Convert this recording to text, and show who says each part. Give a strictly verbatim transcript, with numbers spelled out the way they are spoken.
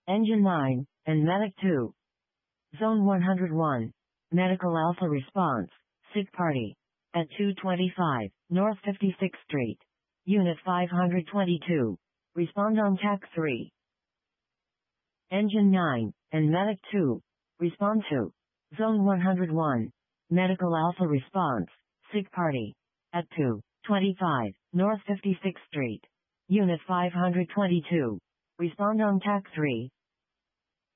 Speaker 1: Engine nine, and Medic two. Zone one hundred one. Medical Alpha response, sick party. At two twenty-five, North fifty-sixth Street. Unit five hundred twenty-two. Respond on T A C three. Engine nine, and Medic two. Respond to. Zone one hundred one. Medical Alpha response, sick party. At two twenty-five, North fifty-sixth Street. Unit five hundred twenty-two. Respond on T A C three.